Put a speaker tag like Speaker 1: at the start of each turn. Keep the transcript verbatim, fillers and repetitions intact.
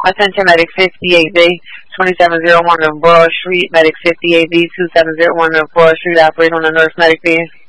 Speaker 1: Attention Medic fifty-eight B, twenty-seven oh one of Broad Street, Medic fifty-eight B, twenty-seven oh one of Broad Street, operate on the Nurse Medic B.